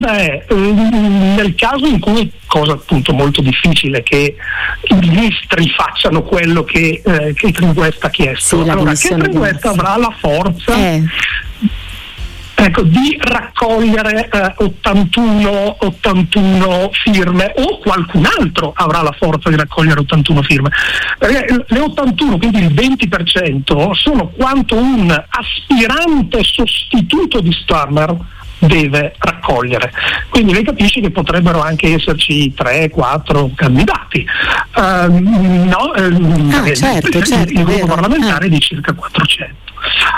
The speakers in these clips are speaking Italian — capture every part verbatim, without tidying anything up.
Beh, nel caso in cui, cosa appunto molto difficile, che i ministri facciano quello che, eh, che Tringuesta ha chiesto, sì, allora che Tringuesta avrà la forza eh. ecco, di raccogliere eh, ottantuno, ottantuno firme, o qualcun altro avrà la forza di raccogliere ottantuno firme, perché le ottantuno, quindi il venti per cento, sono quanto un aspirante sostituto di Starmer deve raccogliere, quindi lei capisce che potrebbero anche esserci tre quattro candidati, uh, no? ah, eh, certo, il, certo, il gruppo vero. parlamentare ah. è di circa quattrocento.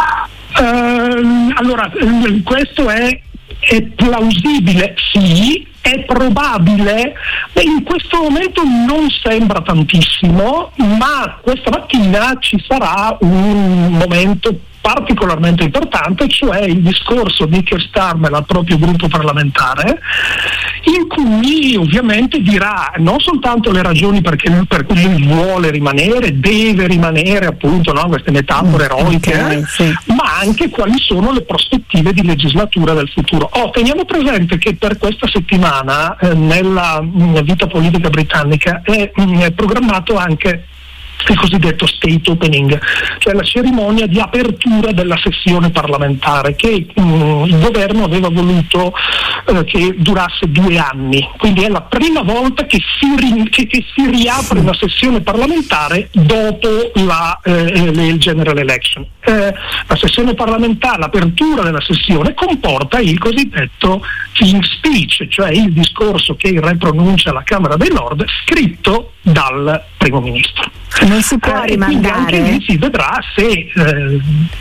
Uh, allora questo è, è plausibile, sì. È probabile? Beh, in questo momento non sembra tantissimo, ma questa mattina ci sarà un momento particolarmente importante, cioè il discorso di Keir Starmer al proprio gruppo parlamentare, in cui ovviamente dirà non soltanto le ragioni perché lui, per cui lui vuole rimanere, deve rimanere, appunto, no, queste metafore eroiche, okay, sì. ma anche quali sono le prospettive di legislatura del futuro. Oh, teniamo presente che per questa settimana eh, nella mh, vita politica britannica è, mh, è programmato anche il cosiddetto state opening, cioè la cerimonia di apertura della sessione parlamentare che mh, il governo aveva voluto eh, che durasse due anni, quindi è la prima volta che si, ri- che, che si riapre una sessione parlamentare dopo la, eh, le, il general election. Eh, la sessione parlamentare, l'apertura della sessione comporta il cosiddetto King's Speech, cioè il discorso che il re pronuncia alla Camera dei Lord, scritto dal primo ministro. Non si può eh, rimandare. Quindi anche lì si vedrà se eh,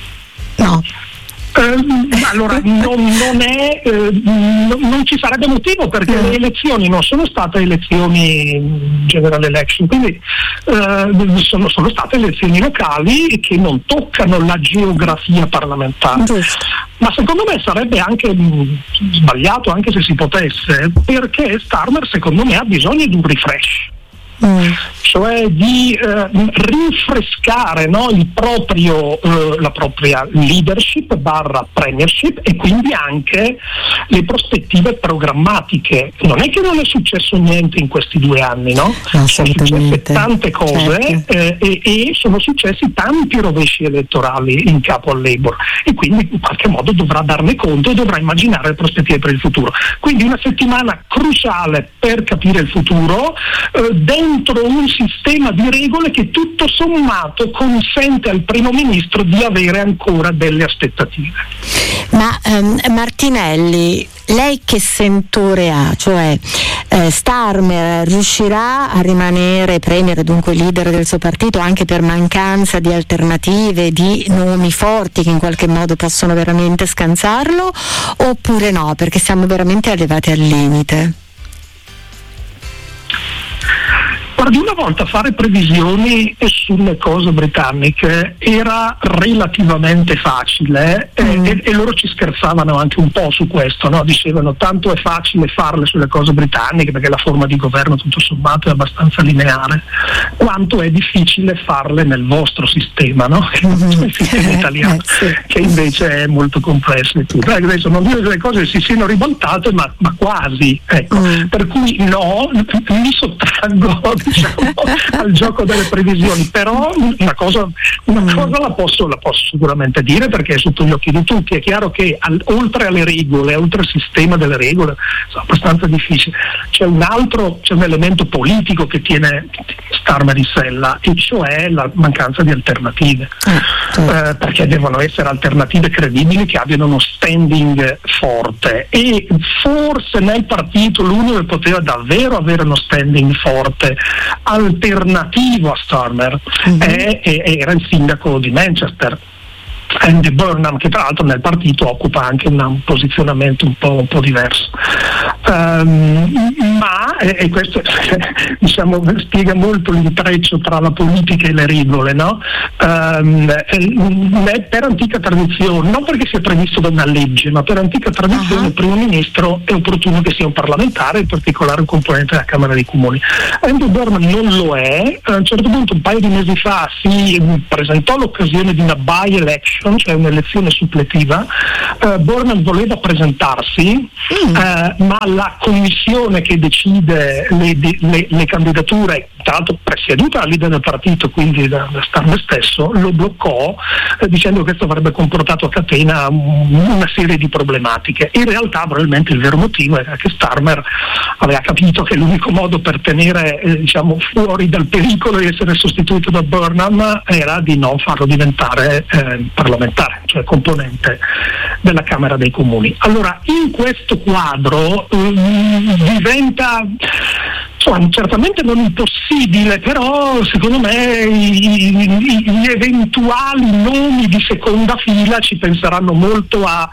no. Eh, allora non, non è eh, non, non ci sarebbe motivo, perché le elezioni non sono state elezioni general election, quindi eh, sono, sono state elezioni locali che non toccano la geografia parlamentare. Giusto. Ma secondo me sarebbe anche mh, sbagliato, anche se si potesse, perché Starmer secondo me ha bisogno di un refresh. Mm. Cioè di eh, rinfrescare, no, il proprio, eh, la propria leadership barra premiership, e quindi anche le prospettive programmatiche. Non è che non è successo niente in questi due anni, no? Sono successe tante cose, certo. eh, e, e sono successi tanti rovesci elettorali in capo al Labour, e quindi in qualche modo dovrà darne conto e dovrà immaginare le prospettive per il futuro. Quindi una settimana cruciale per capire il futuro, eh, dentro un sistema di regole che tutto sommato consente al primo ministro di avere ancora delle aspettative. Ma um, Martinelli, lei che sentore ha? Cioè eh, Starmer riuscirà a rimanere premier e dunque leader del suo partito anche per mancanza di alternative, di nomi forti che in qualche modo possono veramente scansarlo, oppure no, perché siamo veramente arrivati al limite? Guardi, una volta fare previsioni sulle cose britanniche era relativamente facile, mm. eh, e, e loro ci scherzavano anche un po' su questo, no? Dicevano tanto è facile farle sulle cose britanniche perché la forma di governo tutto sommato è abbastanza lineare, quanto è difficile farle nel vostro sistema, no? Mm-hmm. Il sistema italiano, eh, sì. che invece è molto complesso e tutto. Eh, adesso non dire che le cose si siano ribaltate, ma, ma quasi, ecco. Mm. Per cui no, mi sottraggo, diciamo, al gioco delle previsioni, però una cosa, una cosa la posso, la posso sicuramente dire, perché è sotto gli occhi di tutti. È chiaro che al, oltre alle regole, oltre al sistema delle regole, è abbastanza difficile, c'è un altro, c'è un elemento politico che tiene Starmer in sella, e cioè la mancanza di alternative, eh, perché devono essere alternative credibili che abbiano uno standing forte, e forse nel partito l'unico che poteva davvero avere uno standing forte alternativo a Starmer mm-hmm. è, è, era il sindaco di Manchester, Andy Burnham, che tra l'altro nel partito occupa anche un posizionamento un po', un po' diverso. Um, ma, e questo diciamo spiega molto l'intreccio tra la politica e le regole, no? Um, per antica tradizione, non perché sia previsto da una legge, ma per antica tradizione uh-huh. il primo ministro è opportuno che sia un parlamentare, in particolare un componente della Camera dei Comuni. Andrew Borman non lo è. A un certo punto, un paio di mesi fa, si presentò l'occasione di una by-election, cioè un'elezione suppletiva. Uh, Borman voleva presentarsi, mm. uh, ma la commissione che decide le, le, le candidature, tra l'altro presieduta dal leader del partito, quindi da, da Starmer stesso, lo bloccò eh, dicendo che questo avrebbe comportato a catena un, una serie di problematiche. In realtà probabilmente il vero motivo era che Starmer aveva capito che l'unico modo per tenere eh, diciamo fuori dal pericolo di essere sostituito da Burnham era di non farlo diventare eh, parlamentare, cioè componente della Camera dei Comuni. Allora, in questo quadro eh, diventa insomma, certamente non impossibile, però secondo me i, i, gli eventuali nomi di seconda fila ci penseranno molto a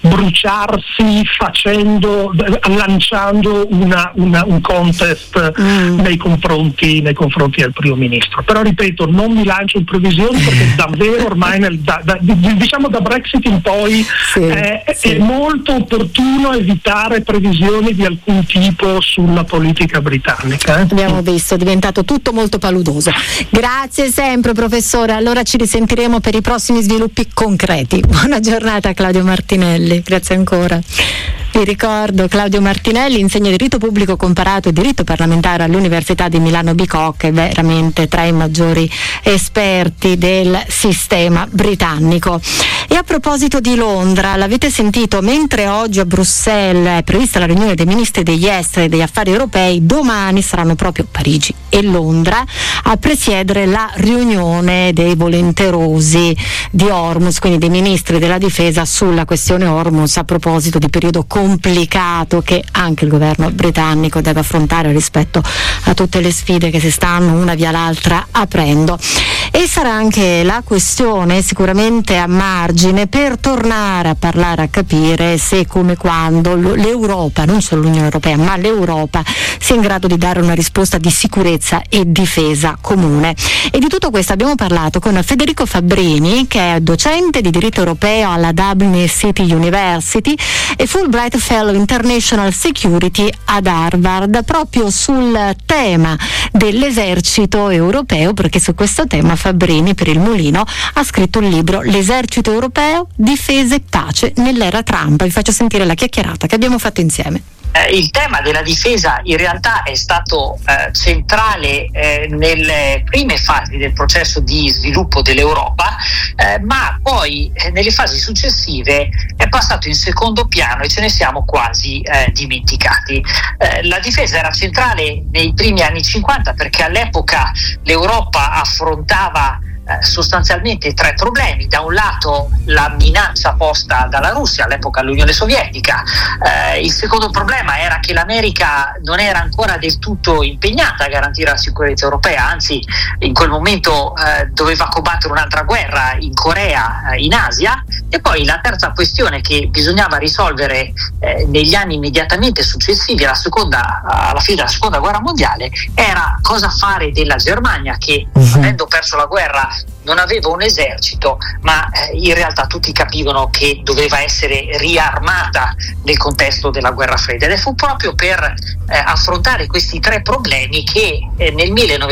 bruciarsi facendo, lanciando una, una, un contest mm. nei confronti nei confronti del primo ministro. Però ripeto, non mi lancio in previsioni perché davvero ormai nel, da, da, diciamo da Brexit in poi sì, è, sì. è molto opportuno evitare previsioni di alcun tipo sulla politica britannica. Eh? Abbiamo visto, è diventato tutto molto paludoso. Grazie sempre professore, allora ci risentiremo per i prossimi sviluppi concreti. Buona giornata Claudio Martinelli. Grazie ancora. Vi ricordo Claudio Martinelli, insegna diritto pubblico comparato e diritto parlamentare all'Università di Milano Bicocca, è veramente tra i maggiori esperti del sistema britannico. E a proposito di Londra, l'avete sentito, mentre oggi a Bruxelles è prevista la riunione dei ministri degli esteri e degli affari europei, domani saranno proprio Parigi e Londra a presiedere la riunione dei volenterosi di Hormuz, quindi dei ministri della difesa sulla questione Hormuz, a proposito di periodo complicato che anche il governo britannico deve affrontare rispetto a tutte le sfide che si stanno una via l'altra aprendo. E sarà anche la questione sicuramente a margine per tornare a parlare, a capire se e come quando l'Europa, non solo l'Unione Europea, ma l'Europa sia in grado di dare una risposta di sicurezza e difesa comune. E di tutto questo abbiamo parlato con Federico Fabbrini, che è docente di diritto europeo alla Dublin City University e Fulbright Fellow International Security ad Harvard, proprio sul tema dell'esercito europeo, perché su questo tema Fabbrini per il Mulino ha scritto il libro L'esercito europeo, difesa e pace nell'era Trump. Vi faccio sentire la chiacchierata che abbiamo fatto insieme. Il tema della difesa in realtà è stato eh, centrale eh, nelle prime fasi del processo di sviluppo dell'Europa, eh, ma poi eh, nelle fasi successive è passato in secondo piano e ce ne siamo quasi eh, dimenticati. Eh, la difesa era centrale nei primi anni cinquanta perché all'epoca l'Europa affrontava Eh, sostanzialmente tre problemi. Da un lato la minaccia posta dalla Russia, all'epoca l'Unione Sovietica. Eh, il secondo problema era che l'America non era ancora del tutto impegnata a garantire la sicurezza europea, anzi in quel momento eh, doveva combattere un'altra guerra in Corea, eh, in Asia. E poi la terza questione che bisognava risolvere eh, negli anni immediatamente successivi alla seconda, alla fine della seconda guerra mondiale era cosa fare della Germania che, uh-huh. avendo perso la guerra, non aveva un esercito, ma eh, in realtà tutti capivano che doveva essere riarmata nel contesto della guerra fredda. Ed è fu proprio per eh, affrontare questi tre problemi che eh, nel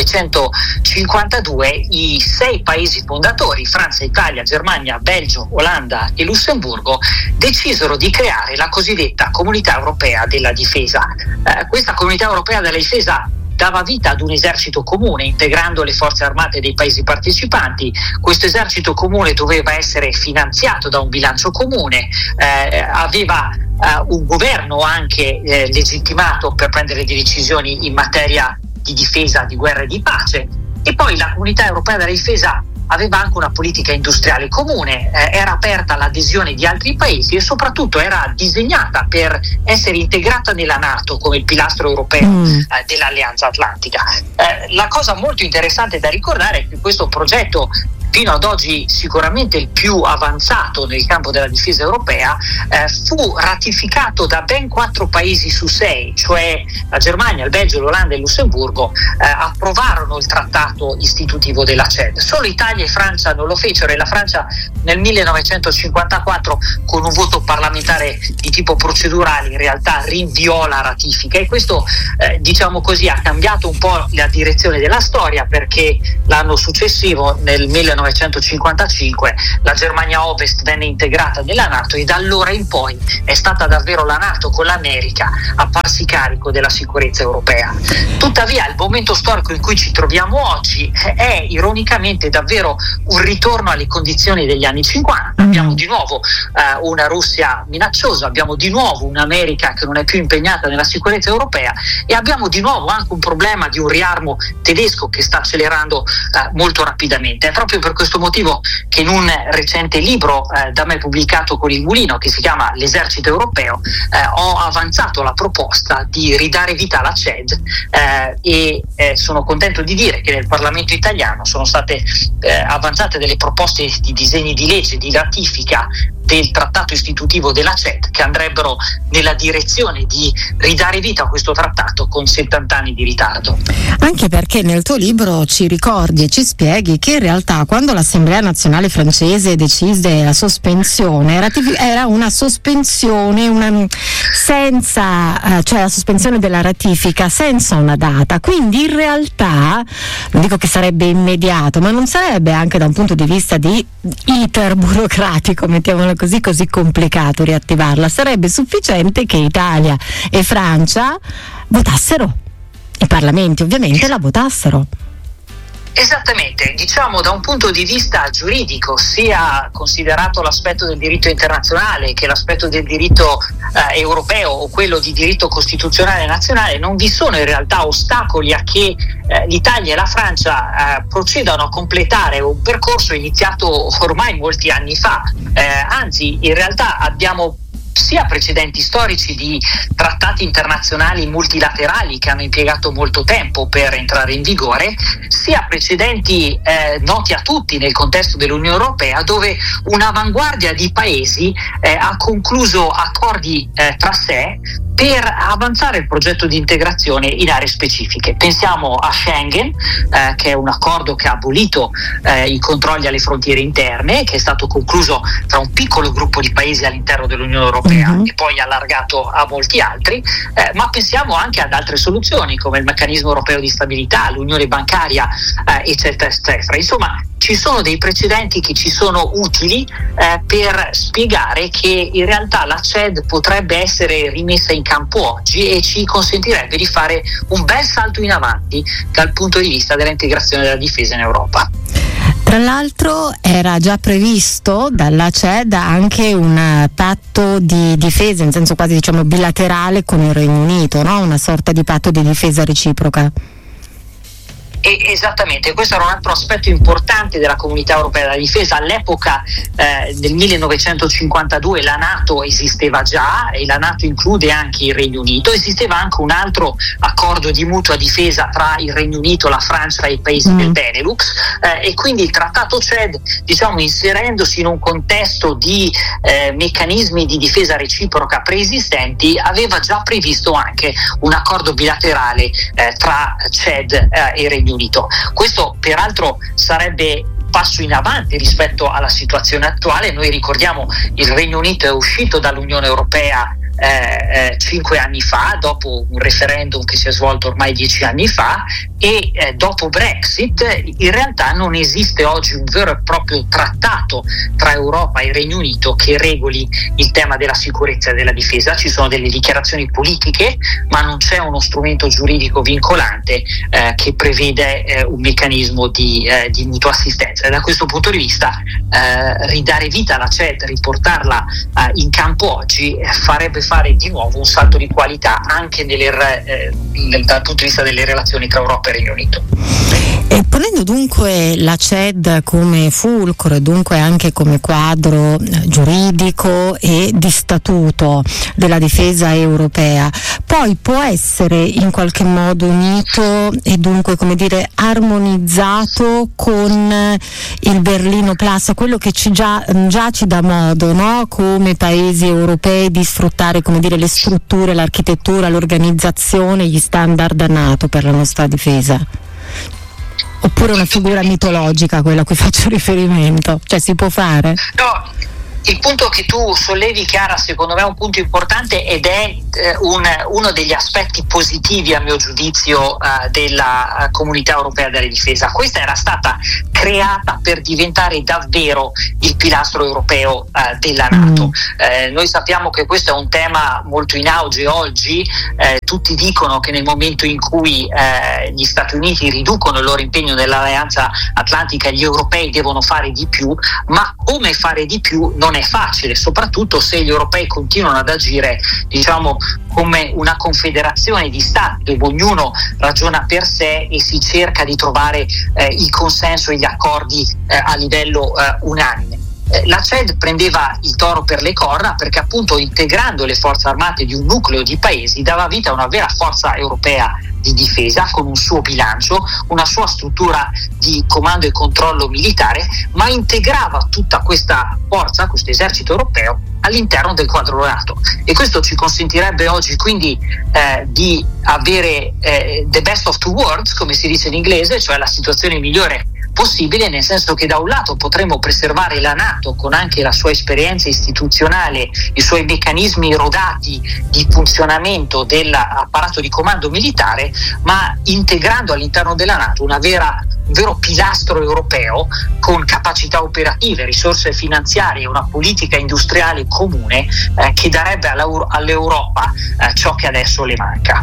millenovecentocinquantadue i sei paesi fondatori, Francia, Italia, Germania, Belgio, Olanda e Lussemburgo, decisero di creare la cosiddetta Comunità Europea della Difesa. Eh, questa Comunità Europea della Difesa dava vita ad un esercito comune, integrando le forze armate dei paesi partecipanti. Questo esercito comune doveva essere finanziato da un bilancio comune, eh, aveva eh, un governo anche eh, legittimato per prendere decisioni in materia di difesa, di guerra e di pace. E poi la Comunità Europea della Difesa aveva anche una politica industriale comune, eh, era aperta all'adesione di altri paesi e soprattutto era disegnata per essere integrata nella NATO come il pilastro europeo mm. eh, dell'Alleanza Atlantica. Eh, la cosa molto interessante da ricordare è che questo progetto fino ad oggi sicuramente il più avanzato nel campo della difesa europea, eh, fu ratificato da ben quattro paesi su sei, cioè la Germania, il Belgio, l'Olanda e il Lussemburgo eh, approvarono il trattato istitutivo della C E D. Solo Italia e Francia non lo fecero, e la Francia nel millenovecentocinquantaquattro con un voto parlamentare di tipo procedurale in realtà rinviò la ratifica, e questo eh, diciamo così ha cambiato un po' la direzione della storia, perché l'anno successivo, nel millenovecentocinquantacinque, la Germania Ovest venne integrata nella NATO, e da allora in poi è stata davvero la NATO con l'America a farsi carico della sicurezza europea. Tuttavia il momento storico in cui ci troviamo oggi è ironicamente davvero un ritorno alle condizioni degli anni cinquanta. Abbiamo di nuovo eh, una Russia minacciosa, abbiamo di nuovo un'America che non è più impegnata nella sicurezza europea, e abbiamo di nuovo anche un problema di un riarmo tedesco che sta accelerando eh, molto rapidamente. È proprio per questo motivo che in un recente libro eh, da me pubblicato con il Mulino, che si chiama L'esercito europeo, eh, ho avanzato la proposta di ridare vita alla C E D, eh, e eh, sono contento di dire che nel Parlamento italiano sono state eh, avanzate delle proposte di disegni di legge di ratifica del trattato istitutivo della C E D che andrebbero nella direzione di ridare vita a questo trattato con settanta anni di ritardo. Anche perché nel tuo libro ci ricordi e ci spieghi che in realtà quando l'Assemblea nazionale francese decise la sospensione ratific- era una sospensione una, senza eh, cioè la sospensione della ratifica senza una data, quindi in realtà non dico che sarebbe immediato, ma non sarebbe anche da un punto di vista di iter burocratico, mettiamolo così, così complicato riattivarla. Sarebbe sufficiente che Italia e Francia votassero, i parlamenti ovviamente la votassero. Esattamente, diciamo da un punto di vista giuridico, sia considerato l'aspetto del diritto internazionale che l'aspetto del diritto eh, europeo o quello di diritto costituzionale nazionale, non vi sono in realtà ostacoli a che eh, l'Italia e la Francia eh, procedano a completare un percorso iniziato ormai molti anni fa, eh, anzi in realtà abbiamo sia precedenti storici di trattati internazionali multilaterali che hanno impiegato molto tempo per entrare in vigore, sia precedenti eh, noti a tutti nel contesto dell'Unione Europea, dove un'avanguardia di paesi eh, ha concluso accordi eh, tra sé per avanzare il progetto di integrazione in aree specifiche. Pensiamo a Schengen, eh, che è un accordo che ha abolito eh, i controlli alle frontiere interne, che è stato concluso tra un piccolo gruppo di paesi all'interno dell'Unione Europea mm-hmm. e poi allargato a molti altri, eh, ma pensiamo anche ad altre soluzioni come il meccanismo europeo di stabilità, l'unione bancaria, eh, eccetera, eccetera. Insomma, ci sono dei precedenti che ci sono utili eh, per spiegare che in realtà la C E D potrebbe essere rimessa in campo oggi e ci consentirebbe di fare un bel salto in avanti dal punto di vista dell'integrazione della difesa in Europa. Tra l'altro era già previsto dalla C E D anche un patto di difesa, in senso quasi diciamo bilaterale con il Regno Unito, no? Una sorta di patto di difesa reciproca. E esattamente, questo era un altro aspetto importante della Comunità Europea della Difesa. All'epoca eh, del millenovecentocinquantadue la NATO esisteva già, e la NATO include anche il Regno Unito. Esisteva anche un altro accordo di mutua difesa tra il Regno Unito, la Francia e i paesi mm. del Benelux, eh, e quindi il trattato C E D, diciamo inserendosi in un contesto di eh, meccanismi di difesa reciproca preesistenti, aveva già previsto anche un accordo bilaterale eh, tra C E D eh, e Regno Unito. Questo peraltro sarebbe passo in avanti rispetto alla situazione attuale. Noi ricordiamo il Regno Unito è uscito dall'Unione Europea Eh, eh, cinque anni fa, dopo un referendum che si è svolto ormai dieci anni fa, e eh, dopo Brexit in realtà non esiste oggi un vero e proprio trattato tra Europa e Regno Unito che regoli il tema della sicurezza e della difesa. Ci sono delle dichiarazioni politiche, ma non c'è uno strumento giuridico vincolante eh, che prevede eh, un meccanismo di, eh, di mutua assistenza. E da questo punto di vista eh, ridare vita alla C E D, riportarla eh, in campo oggi eh, farebbe fare di nuovo un salto di qualità anche nelle, eh, dal punto di vista delle relazioni tra Europa e Regno Unito. E ponendo dunque la C E D come fulcro e dunque anche come quadro giuridico e di statuto della difesa europea, poi può essere in qualche modo unito e dunque, come dire, armonizzato con il Berlino Plus, quello che ci già, già ci dà modo, no? Come paesi europei di sfruttare, come dire, le strutture, l'architettura, l'organizzazione, gli standard NATO per la nostra difesa? Oppure una figura mitologica quella a cui faccio riferimento? Cioè, si può fare? No, il punto che tu sollevi, Chiara, secondo me è un punto importante ed è eh, un, uno degli aspetti positivi, a mio giudizio, eh, della uh, Comunità Europea della Difesa. Questa era stata creata per diventare davvero il pilastro europeo eh, della NATO. Mm. Eh, noi sappiamo che questo è un tema molto in auge oggi, eh, tutti dicono che nel momento in cui eh, gli Stati Uniti riducono il loro impegno nell'Alleanza Atlantica, gli europei devono fare di più, ma come fare di più non è facile, soprattutto se gli europei continuano ad agire, diciamo, come una confederazione di stati dove ognuno ragiona per sé e si cerca di trovare eh, il consenso e gli accordi eh, a livello eh, unanime. La C E D prendeva il toro per le corna perché, appunto, integrando le forze armate di un nucleo di paesi dava vita a una vera forza europea di difesa con un suo bilancio, una sua struttura di comando e controllo militare, ma integrava tutta questa forza, questo esercito europeo, all'interno del quadro NATO, e questo ci consentirebbe oggi quindi eh, di avere eh, the best of two worlds, come si dice in inglese, cioè la situazione migliore possibile, nel senso che da un lato potremo preservare la NATO con anche la sua esperienza istituzionale, i suoi meccanismi rodati di funzionamento dell'apparato di comando militare, ma integrando all'interno della NATO una vera un vero pilastro europeo con capacità operative, risorse finanziarie, una politica industriale comune eh, che darebbe all'Europa eh, ciò che adesso le manca.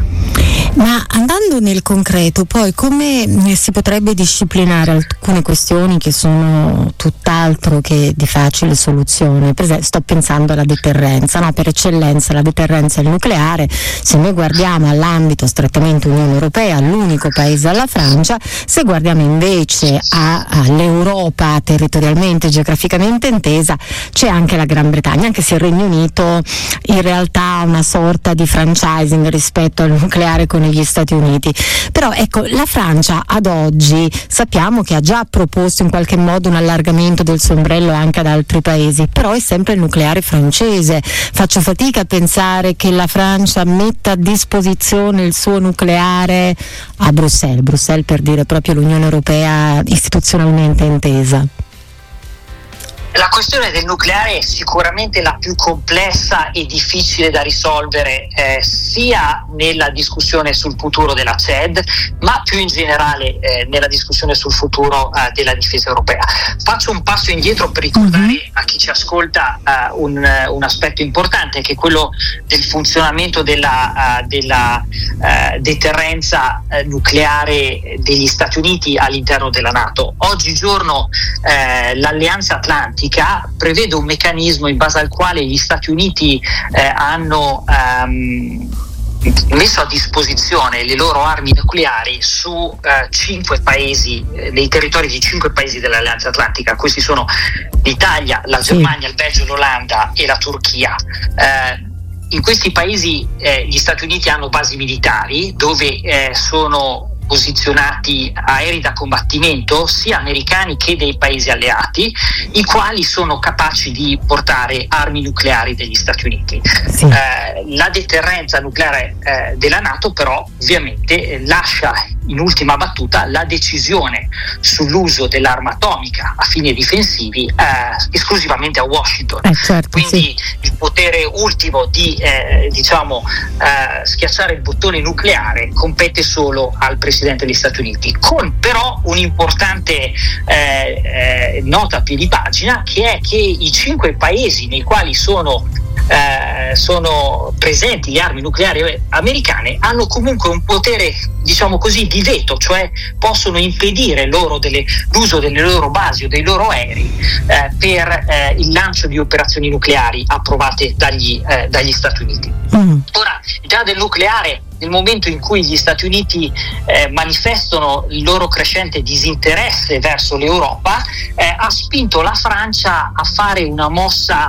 Ma andando nel concreto, poi come si potrebbe disciplinare alcune questioni che sono tutt'altro che di facile soluzione? Per esempio, sto pensando alla deterrenza, no? Per eccellenza la deterrenza e il nucleare. Se noi guardiamo all'ambito strettamente Unione Europea, l'unico paese alla Francia, se guardiamo invece a, all'Europa territorialmente, geograficamente intesa, c'è anche la Gran Bretagna, anche se il Regno Unito in realtà ha una sorta di franchising rispetto al nucleare con gli Stati Uniti. Però ecco, la Francia ad oggi sappiamo che ha già proposto in qualche modo un allargamento del suo ombrello anche ad altri paesi, però è sempre il nucleare francese. Faccio fatica a pensare che la Francia metta a disposizione il suo nucleare a Bruxelles, Bruxelles per dire proprio l'Unione Europea istituzionalmente intesa. La questione del nucleare è sicuramente la più complessa e difficile da risolvere, eh, sia nella discussione sul futuro della C E D, ma più in generale eh, nella discussione sul futuro eh, della difesa europea. Faccio un passo indietro per ricordare mm-hmm. a chi ci ascolta uh, un, un aspetto importante, che è quello del funzionamento della, uh, della uh, deterrenza uh, nucleare degli Stati Uniti all'interno della NATO. Oggigiorno uh, l'Alleanza Atlantica prevede un meccanismo in base al quale gli Stati Uniti eh, hanno um, messo a disposizione le loro armi nucleari su eh, cinque paesi, eh, nei territori di cinque paesi dell'Alleanza Atlantica. Questi sono l'Italia, la Germania, il Belgio, l'Olanda e la Turchia. Eh, in questi paesi eh, gli Stati Uniti hanno basi militari dove eh, sono posizionati aerei da combattimento sia americani che dei paesi alleati, i quali sono capaci di portare armi nucleari degli Stati Uniti. Sì. Eh, la deterrenza nucleare eh, della NATO però ovviamente eh, lascia in ultima battuta la decisione sull'uso dell'arma atomica a fini difensivi eh, esclusivamente a Washington. Eh, certo, quindi sì. Il potere ultimo di eh, diciamo eh, schiacciare il bottone nucleare compete solo al presidente degli Stati Uniti, con però un'importante eh, eh, nota a piedi pagina, che è che i cinque paesi nei quali sono Eh, sono presenti le armi nucleari americane hanno comunque un potere, diciamo così, di veto, cioè possono impedire loro delle, l'uso delle loro basi o dei loro aerei eh, per eh, il lancio di operazioni nucleari approvate dagli, eh, dagli Stati Uniti. Mm. Ora, il tema del nucleare, nel momento in cui gli Stati Uniti eh, manifestano il loro crescente disinteresse verso l'Europa, eh, ha spinto la Francia a fare una mossa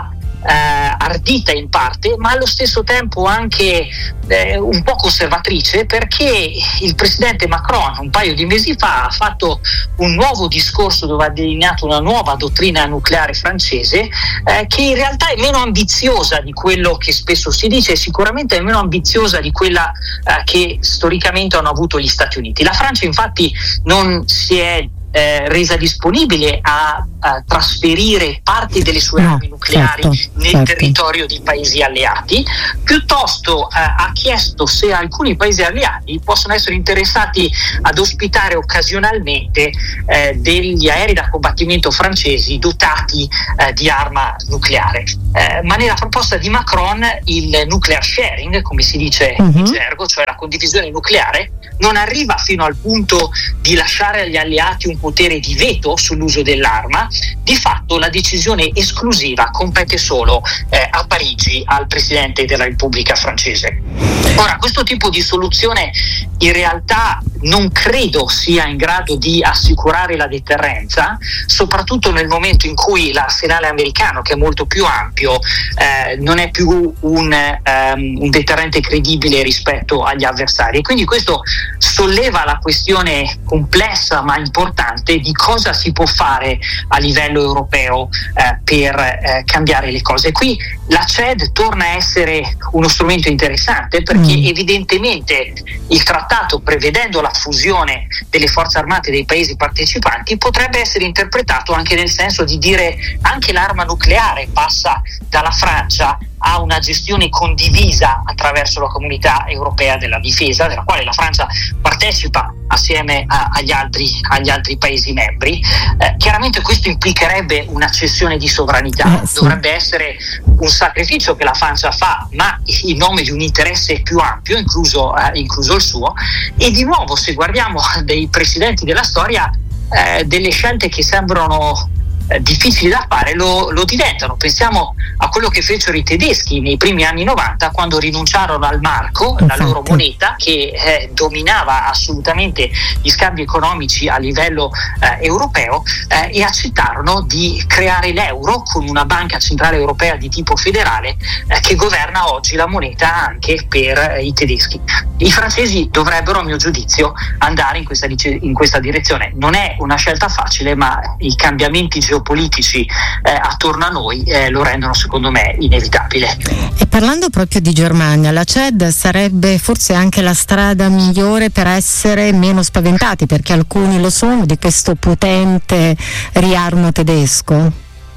eh, ardita in parte, ma allo stesso tempo anche eh, un po' conservatrice, perché il presidente Macron un paio di mesi fa ha fatto un nuovo discorso dove ha delineato una nuova dottrina nucleare francese eh, che in realtà è meno ambiziosa di quello che spesso si dice, e sicuramente è meno ambiziosa di quella eh, che storicamente hanno avuto gli Stati Uniti. La Francia infatti non si è Eh, resa disponibile a, a trasferire parti delle sue no, armi nucleari certo, nel certo. territorio di paesi alleati, piuttosto eh, ha chiesto se alcuni paesi alleati possono essere interessati ad ospitare occasionalmente eh, degli aerei da combattimento francesi dotati eh, di arma nucleare. Eh, ma nella proposta di Macron il nuclear sharing, come si dice uh-huh. in gergo, cioè la condivisione nucleare, non arriva fino al punto di lasciare agli alleati un potere di veto sull'uso dell'arma. Di fatto la decisione esclusiva compete solo eh, a Parigi al Presidente della Repubblica francese. Ora, questo tipo di soluzione in realtà non credo sia in grado di assicurare la deterrenza, soprattutto nel momento in cui l'arsenale americano, che è molto più ampio, eh, non è più un, um, un deterrente credibile rispetto agli avversari. E quindi questo solleva la questione complessa ma importante di cosa si può fare a livello europeo eh, per eh, cambiare le cose. Qui la C E D torna a essere uno strumento interessante, perché mm. evidentemente il trattato, prevedendo la fusione delle forze armate dei paesi partecipanti, potrebbe essere interpretato anche nel senso di dire anche l'arma nucleare passa dalla Francia a una gestione condivisa attraverso la comunità europea della difesa, della quale la Francia partecipa assieme a, agli, altri, agli altri paesi membri. Eh, chiaramente questo implicherebbe una cessione di sovranità, eh, sì. dovrebbe essere un sacrificio che la Francia fa, ma in nome di un interesse più ampio, incluso, eh, incluso il suo. E di nuovo, se guardiamo dei precedenti della storia, eh, delle scelte che sembrano eh, difficili da fare lo, lo diventano. Pensiamo a quello che fecero i tedeschi nei primi anni novanta, quando rinunciarono al marco, la loro moneta che eh, dominava assolutamente gli scambi economici a livello eh, europeo, eh, e accettarono di creare l'euro con una banca centrale europea di tipo federale eh, che governa oggi la moneta anche per eh, i tedeschi. I francesi dovrebbero, a mio giudizio, andare in questa, in questa direzione. Non è una scelta facile, ma i cambiamenti geopolitici eh, attorno a noi eh, lo rendono, secondo me, inevitabile. E parlando proprio di Germania, la C E D sarebbe forse anche la strada migliore per essere meno spaventati, perché alcuni lo sono, di questo potente riarmo tedesco?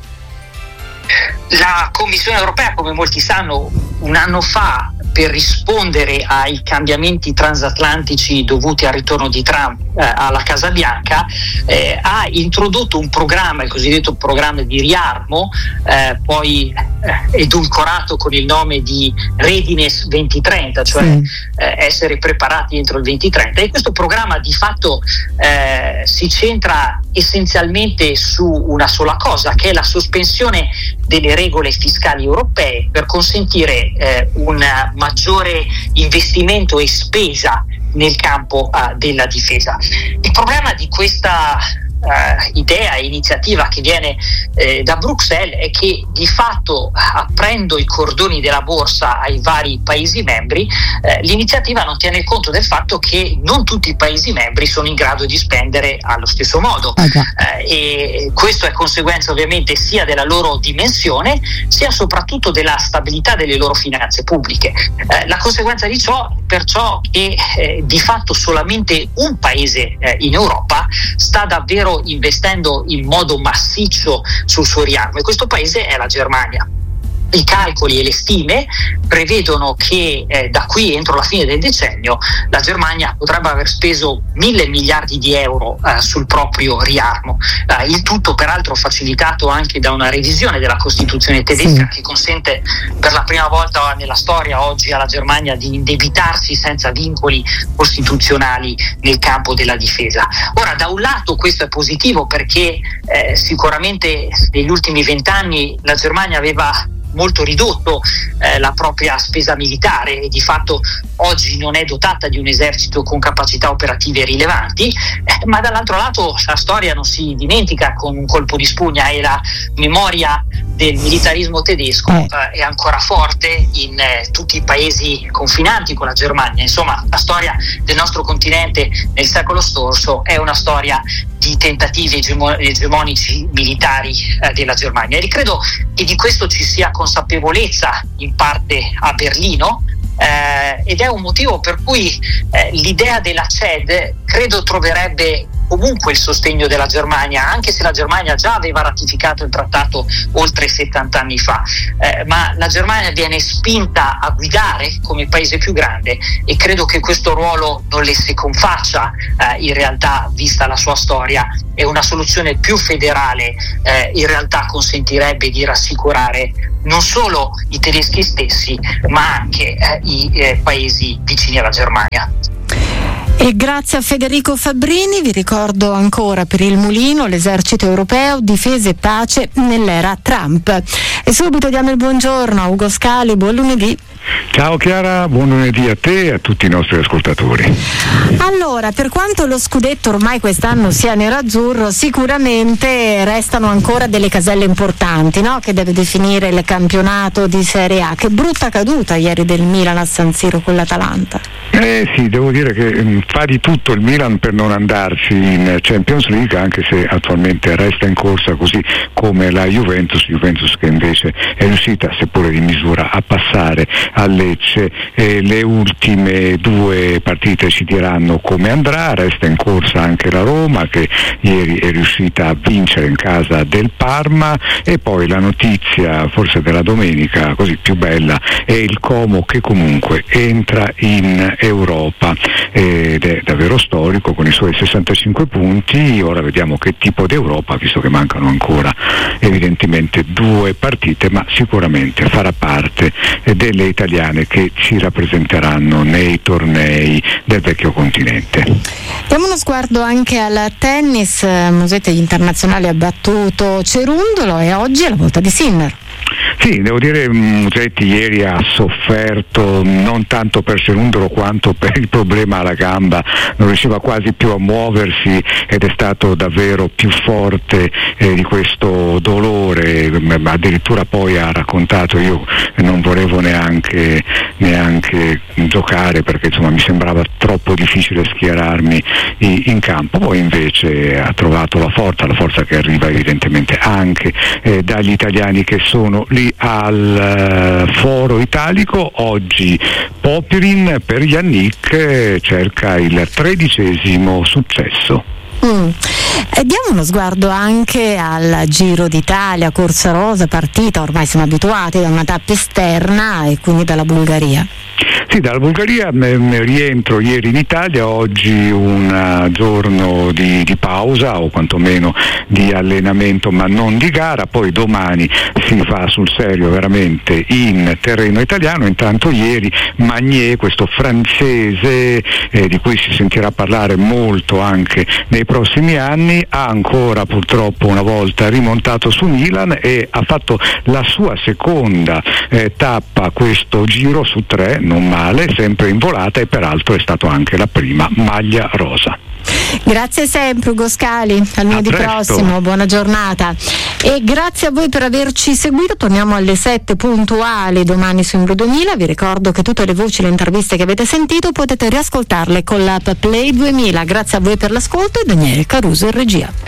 La Commissione europea, come molti sanno, un anno fa, per rispondere ai cambiamenti transatlantici dovuti al ritorno di Trump eh, alla Casa Bianca, eh, ha introdotto un programma, il cosiddetto programma di riarmo, eh, poi eh, edulcorato con il nome di Readiness duemilatrenta, cioè sì. eh, essere preparati entro il duemilatrenta. E questo programma di fatto eh, si centra essenzialmente su una sola cosa, che è la sospensione delle regole fiscali europee per consentire eh, un maggiore investimento e spesa nel campo uh, della difesa. Il problema di questa uh, idea e iniziativa che viene eh, da Bruxelles è che di fatto, aprendo i cordoni della borsa ai vari Paesi membri, eh, l'iniziativa non tiene conto del fatto che non tutti i Paesi membri sono in grado di spendere allo stesso modo, okay. eh, e questo è conseguenza ovviamente sia della loro dimensione, sia soprattutto della stabilità delle loro finanze pubbliche. Eh, la conseguenza di ciò perciò che eh, di fatto solamente un Paese eh, in Europa sta davvero investendo in modo massiccio sul suo riarmo, e questo Paese è la Germania. I calcoli e le stime prevedono che eh, da qui entro la fine del decennio la Germania potrebbe aver speso mille miliardi di euro eh, sul proprio riarmo, eh, il tutto peraltro facilitato anche da una revisione della Costituzione tedesca, sì. che consente per la prima volta nella storia oggi alla Germania di indebitarsi senza vincoli costituzionali nel campo della difesa. Ora, da un lato questo è positivo, perché eh, sicuramente negli ultimi vent'anni la Germania aveva molto ridotto eh, la propria spesa militare e di fatto oggi non è dotata di un esercito con capacità operative rilevanti, eh, ma dall'altro lato la storia non si dimentica con un colpo di spugna e la memoria del militarismo tedesco eh, è ancora forte in eh, tutti i paesi confinanti con la Germania. Insomma, la storia del nostro continente nel secolo scorso è una storia di tentativi egemo- egemonici militari eh, della Germania, e credo che di questo ci sia consapevolezza in parte a Berlino, eh, ed è un motivo per cui eh, l'idea della C E D credo troverebbe comunque il sostegno della Germania, anche se la Germania già aveva ratificato il trattato oltre settanta anni fa, eh, ma la Germania viene spinta a guidare come paese più grande, e credo che questo ruolo non le si confaccia eh, in realtà, vista la sua storia, e una soluzione più federale eh, in realtà consentirebbe di rassicurare non solo i tedeschi stessi, ma anche eh, i eh, paesi vicini alla Germania. E grazie a Federico Fabbrini, vi ricordo ancora per il Mulino, l'esercito europeo, difesa e pace nell'era Trump. E subito diamo il buongiorno a Ugo Scali, buon lunedì. Ciao Chiara, buon lunedì a te e a tutti i nostri ascoltatori. Allora, per quanto lo scudetto ormai quest'anno sia nerazzurro, sicuramente restano ancora delle caselle importanti, no? Che deve definire il campionato di Serie A. Che brutta caduta ieri del Milan a San Siro con l'Atalanta. Eh sì, devo dire che mh, fa di tutto il Milan per non andarsi in Champions League, anche se attualmente resta in corsa, così come la Juventus, Juventus che invece è riuscita, seppure di misura, a passare a Lecce. E le ultime due partite ci diranno come andrà. Resta in corsa anche la Roma, che ieri è riuscita a vincere in casa del Parma, e poi la notizia forse della domenica così più bella è il Como, che comunque entra in Europa ed è davvero storico con i suoi sessantacinque punti. Ora vediamo che tipo di Europa, visto che mancano ancora evidentemente due partite, ma sicuramente farà parte delle italiane che ci rappresenteranno nei tornei del vecchio continente. Diamo uno sguardo anche al tennis. Musetti internazionale ha battuto Cerundolo e oggi è la volta di Sinner. Sì, devo dire Musetti ieri ha sofferto non tanto per Cerundolo quanto per il problema alla gamba, non riusciva quasi più a muoversi ed è stato davvero più forte eh, di questo dolore, ma addirittura poi ha raccontato: io non volevo neanche, neanche giocare perché insomma mi sembrava troppo difficile schierarmi in campo. Poi invece ha trovato la forza, la forza che arriva evidentemente anche eh, dagli italiani che sono lì al uh, foro italico. Oggi Popyrin per Yannick eh, cerca il tredicesimo successo. Mm. E diamo uno sguardo anche al Giro d'Italia, corsa rosa, partita, ormai siamo abituati da una tappa esterna e quindi dalla Bulgaria. Sì, dalla Bulgaria m- rientro ieri in Italia, oggi un uh, giorno di, di pausa o quantomeno di allenamento ma non di gara, poi domani si fa sul serio veramente in terreno italiano. Intanto ieri Magnier, questo francese eh, di cui si sentirà parlare molto anche nei prossimi anni, ha ancora purtroppo una volta rimontato su Milan e ha fatto la sua seconda eh, tappa questo giro su tre, non male, sempre in volata, e peraltro è stato anche la prima maglia rosa. Grazie sempre Ugo Scali, al lunedì prossimo, buona giornata e grazie a voi per averci seguito. Torniamo alle sette puntuali domani su Embro duemila. Vi ricordo che tutte le voci, le interviste che avete sentito potete riascoltarle con l'app Play duemila. Grazie a voi per l'ascolto e Daniele Caruso in regia.